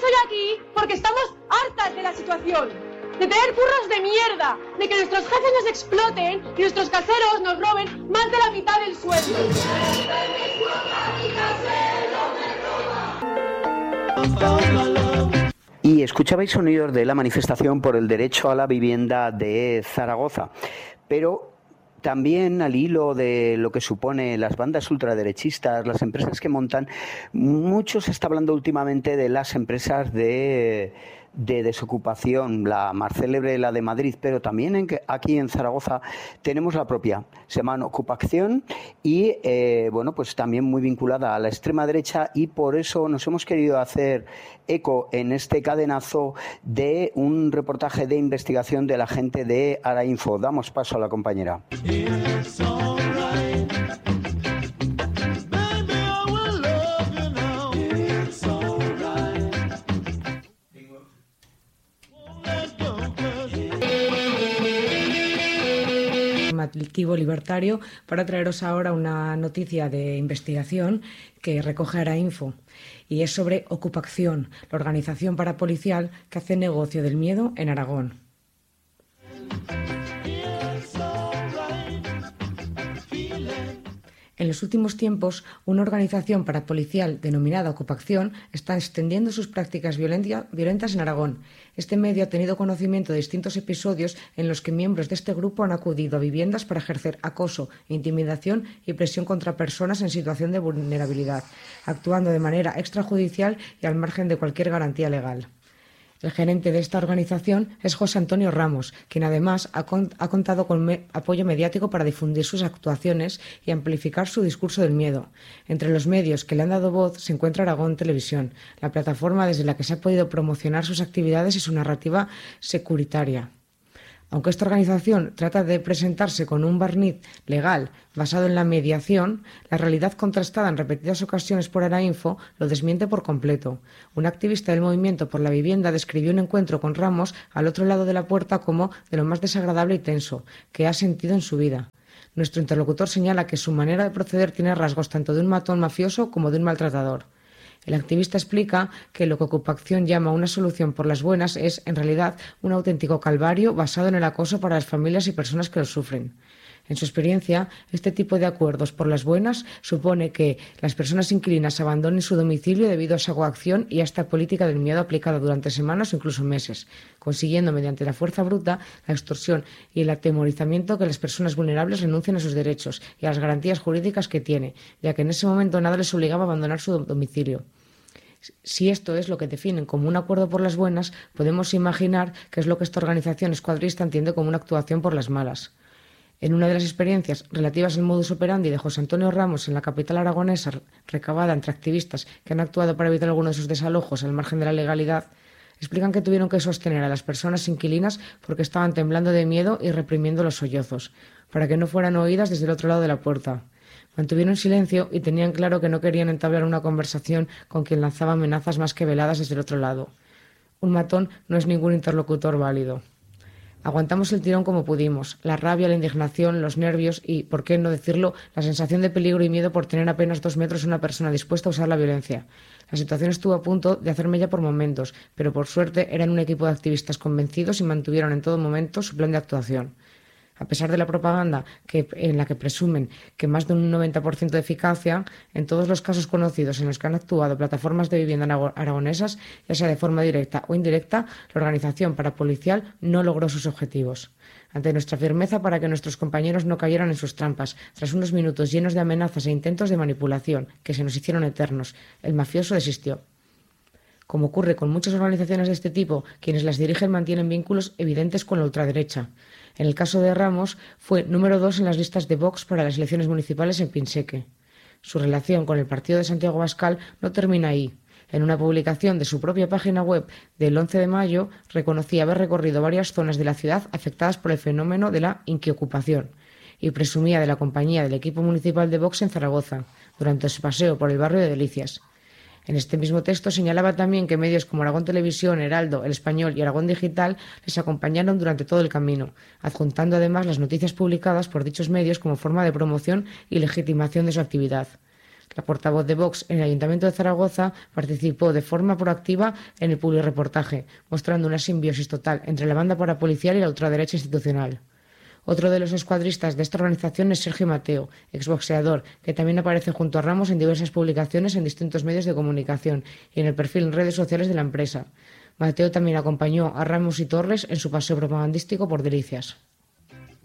hoy aquí porque estamos hartas de la situación, de tener curros de mierda, de que nuestros jefes nos exploten y nuestros caseros nos roben más de la mitad del sueldo. Y escuchabais sonidos de la manifestación por el derecho a la vivienda de Zaragoza, pero también al hilo de lo que supone las bandas ultraderechistas, las empresas que montan, mucho se está hablando últimamente de las empresas de desocupación, la más célebre, la de Madrid, pero también aquí en Zaragoza tenemos la propia, se llama Ocupación y bueno, pues también muy vinculada a la extrema derecha, y por eso nos hemos querido hacer eco en este cadenazo de un reportaje de investigación de la gente de Arainfo. Damos paso a la compañera. Informativo libertario para traeros ahora una noticia de investigación que recoge Arainfo y es sobre Ocupación, la organización parapolicial que hace negocio del miedo en Aragón. En los últimos tiempos, una organización parapolicial denominada Ocupación está extendiendo sus prácticas violentas en Aragón. Este medio ha tenido conocimiento de distintos episodios en los que miembros de este grupo han acudido a viviendas para ejercer acoso, intimidación y presión contra personas en situación de vulnerabilidad, actuando de manera extrajudicial y al margen de cualquier garantía legal. El gerente de esta organización es José Antonio Ramos, quien además ha contado con apoyo mediático para difundir sus actuaciones y amplificar su discurso del miedo. Entre los medios que le han dado voz se encuentra Aragón Televisión, la plataforma desde la que se ha podido promocionar sus actividades y su narrativa securitaria. Aunque esta organización trata de presentarse con un barniz legal basado en la mediación, la realidad contrastada en repetidas ocasiones por Arainfo lo desmiente por completo. Un activista del movimiento por la vivienda describió un encuentro con Ramos al otro lado de la puerta como de lo más desagradable y tenso que ha sentido en su vida. Nuestro interlocutor señala que su manera de proceder tiene rasgos tanto de un matón mafioso como de un maltratador. El activista explica que lo que Ocupación llama una solución por las buenas es, en realidad, un auténtico calvario basado en el acoso para las familias y personas que lo sufren. En su experiencia, este tipo de acuerdos por las buenas supone que las personas inquilinas abandonen su domicilio debido a esa coacción y a esta política del miedo aplicada durante semanas o incluso meses, consiguiendo mediante la fuerza bruta, la extorsión y el atemorizamiento que las personas vulnerables renuncien a sus derechos y a las garantías jurídicas que tiene, ya que en ese momento nada les obligaba a abandonar su domicilio. Si esto es lo que definen como un acuerdo por las buenas, podemos imaginar qué es lo que esta organización escuadrista entiende como una actuación por las malas. En una de las experiencias relativas al modus operandi de José Antonio Ramos en la capital aragonesa, recabada entre activistas que han actuado para evitar algunos de sus desalojos al margen de la legalidad, explican que tuvieron que sostener a las personas inquilinas porque estaban temblando de miedo y reprimiendo los sollozos, para que no fueran oídas desde el otro lado de la puerta. Mantuvieron silencio y tenían claro que no querían entablar una conversación con quien lanzaba amenazas más que veladas desde el otro lado. Un matón no es ningún interlocutor válido. Aguantamos el tirón como pudimos, la rabia, la indignación, los nervios y, por qué no decirlo, la sensación de peligro y miedo por tener apenas 2 metros una persona dispuesta a usar la violencia. La situación estuvo a punto de hacerme ya por momentos, pero por suerte eran un equipo de activistas convencidos y mantuvieron en todo momento su plan de actuación. A pesar de la propaganda en la que presumen que más de un 90% de eficacia, en todos los casos conocidos en los que han actuado plataformas de vivienda aragonesas, ya sea de forma directa o indirecta, la organización parapolicial no logró sus objetivos. Ante nuestra firmeza para que nuestros compañeros no cayeran en sus trampas, tras unos minutos llenos de amenazas e intentos de manipulación que se nos hicieron eternos, el mafioso desistió. Como ocurre con muchas organizaciones de este tipo, quienes las dirigen mantienen vínculos evidentes con la ultraderecha. En el caso de Ramos, fue número 2 en las listas de Vox para las elecciones municipales en Pinseque. Su relación con el partido de Santiago Abascal no termina ahí. En una publicación de su propia página web del 11 de mayo, reconocía haber recorrido varias zonas de la ciudad afectadas por el fenómeno de la inquiocupación y presumía de la compañía del equipo municipal de Vox en Zaragoza, durante su paseo por el barrio de Delicias. En este mismo texto señalaba también que medios como Aragón Televisión, Heraldo, El Español y Aragón Digital les acompañaron durante todo el camino, adjuntando además las noticias publicadas por dichos medios como forma de promoción y legitimación de su actividad. La portavoz de Vox en el Ayuntamiento de Zaragoza participó de forma proactiva en el publireportaje, mostrando una simbiosis total entre la banda parapolicial y la ultraderecha institucional. Otro de los escuadristas de esta organización es Sergio Mateo, exboxeador, que también aparece junto a Ramos en diversas publicaciones en distintos medios de comunicación y en el perfil en redes sociales de la empresa. Mateo también acompañó a Ramos y Torres en su paseo propagandístico por Delicias.